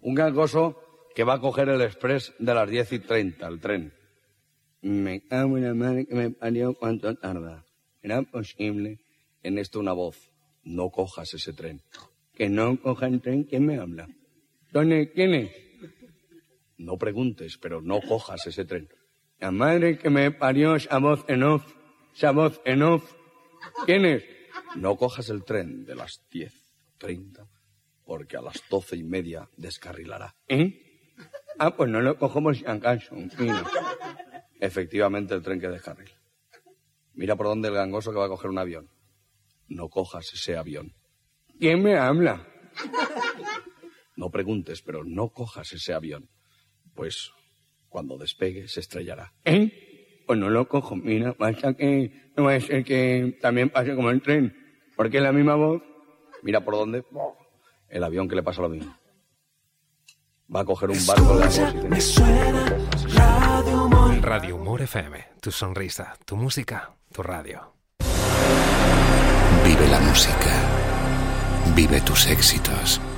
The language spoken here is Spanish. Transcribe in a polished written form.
Un gangoso que va a coger el express de las 10:30, el tren. Me cago en la madre que me parió, cuánto tarda. ¿Era posible? En esto una voz. No cojas ese tren. Que no coja el tren, ¿quién me habla? ¿Quién es? No preguntes, pero no cojas ese tren. La madre que me parió, esa voz en off. ¿Quién es? No cojas el tren de las 10:30, porque a las 12:30 descarrilará. Pues no lo cojo por si acaso. Mira. Efectivamente, el tren que descarrila. Mira por dónde el gangoso que va a coger un avión. No cojas ese avión. ¿Quién me habla? No preguntes, pero no cojas ese avión. Pues cuando despegue se estrellará. Pues no lo cojo. Mira, pasa que no va a ser que también pase como el tren. Porque es la misma voz. Mira por dónde. El avión que le pasa lo mismo. Va a coger un barco de agua. Radio Humor FM. Tu sonrisa, tu música, tu radio. Vive la música. Vive tus éxitos.